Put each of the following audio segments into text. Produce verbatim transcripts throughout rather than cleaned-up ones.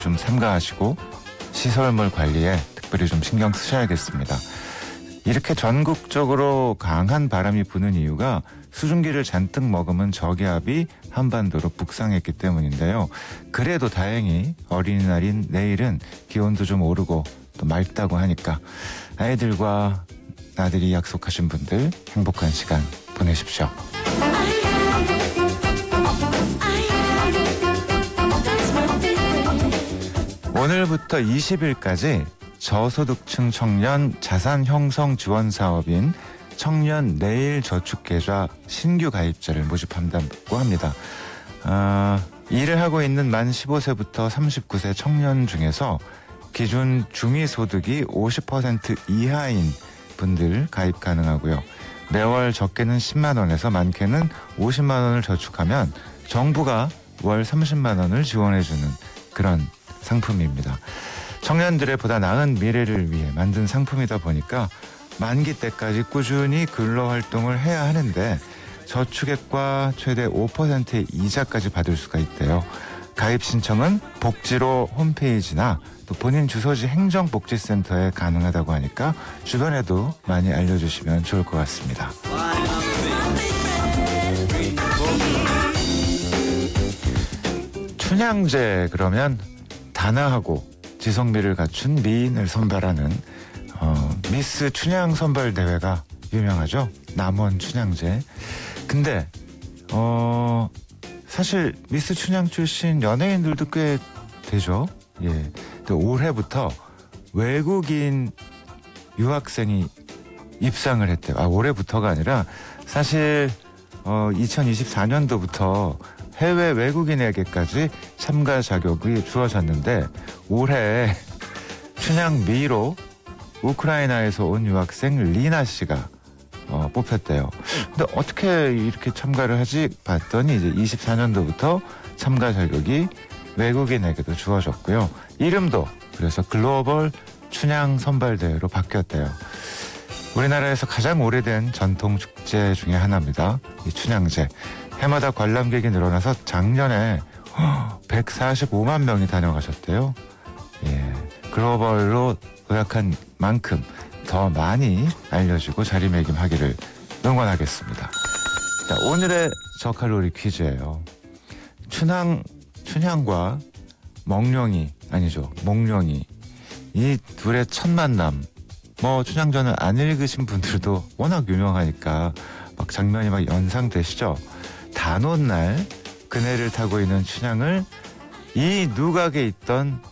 좀 삼가하시고 시설물 관리에 특별히 좀 신경 쓰셔야겠습니다. 이렇게 전국적으로 강한 바람이 부는 이유가 수증기를 잔뜩 머금은 저기압이 한반도로 북상했기 때문인데요. 그래도 다행히 어린이날인 내일은 기온도 좀 오르고 또 맑다고 하니까 아이들과 나들이 약속하신 분들 행복한 시간 보내십시오. 오늘부터 이십 일까지 저소득층 청년 자산 형성 지원 사업인 청년 내일 저축계좌 신규 가입자를 모집한다고 합니다. 아, 일을 하고 있는 만 십오 세부터 삼십구 세 청년 중에서 기준 중위소득이 오십 퍼센트 이하인 분들 가입 가능하고요. 매월 적게는 십만 원에서 많게는 오십만 원을 저축하면 정부가 월 삼십만 원을 지원해주는 그런 상품입니다. 청년들의 보다 나은 미래를 위해 만든 상품이다 보니까 만기 때까지 꾸준히 근로활동을 해야 하는데 저축액과 최대 오 퍼센트의 이자까지 받을 수가 있대요. 가입 신청은 복지로 홈페이지나 또 본인 주소지 행정복지센터에 가능하다고 하니까 주변에도 많이 알려주시면 좋을 것 같습니다. 춘향제 그러면 단아하고 지성미를 갖춘 미인을 선발하는 어, 미스 춘향 선발 대회가 유명하죠. 남원 춘향제. 근데 어, 사실 미스 춘향 출신 연예인들도 꽤 되죠. 예. 또 올해부터 외국인 유학생이 입상을 했대요. 아, 올해부터가 아니라 사실 어, 이천이십사 년도부터 해외 외국인에게까지 참가 자격이 주어졌는데 올해 춘향 미로 우크라이나에서 온 유학생 리나 씨가 어, 뽑혔대요. 근데 어떻게 이렇게 참가를 하지 봤더니 이제 이십사 년도부터 참가 자격이 외국인에게도 주어졌고요. 이름도 그래서 글로벌 춘향 선발대회로 바뀌었대요. 우리나라에서 가장 오래된 전통 축제 중에 하나입니다. 이 춘향제. 해마다 관람객이 늘어나서 작년에 백사십오만 명이 다녀가셨대요. 예, 글로벌로 도약한 만큼 더 많이 알려지고 자리매김하기를 응원하겠습니다. 자, 오늘의 저칼로리 퀴즈예요. 춘향, 춘향과 멍룡이 아니죠. 몽룡이 이 둘의 첫 만남. 뭐 춘향전을 안 읽으신 분들도 워낙 유명하니까 막 장면이 막 연상되시죠. 단오날 그네를 타고 있는 춘향을 이 누각에 있던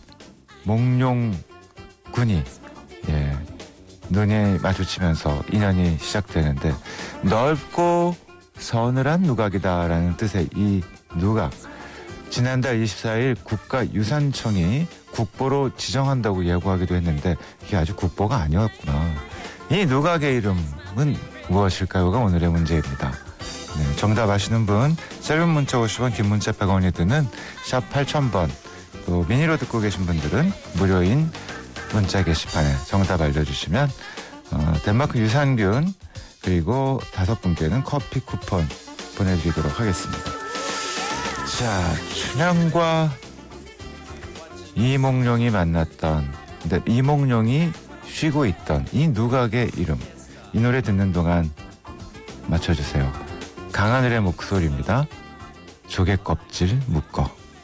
몽룡군이 예, 눈이 마주치면서 인연이 시작되는데 넓고 서늘한 누각이다라는 뜻의 이 누각. 지난달 이십사 일 국가유산청이 국보로 지정한다고 예고하기도 했는데 이게 아주 국보가 아니었구나. 이 누각의 이름은 무엇일까요가 오늘의 문제입니다. 네, 정답 아시는 분 짧은 문자 오십 원 긴 문자 백 원이 드는 샵 팔천 번 또 미니로 듣고 계신 분들은 무료인 문자 게시판에 정답 알려주시면 어, 덴마크 유산균 그리고 다섯 분께는 커피 쿠폰 보내드리도록 하겠습니다. 자, 춘향과 이몽룡이 만났던 근데 이몽룡이 쉬고 있던 이 누각의 이름 이 노래 듣는 동안 맞춰주세요. 강하늘의 목소리입니다. 조개 껍질 묶어.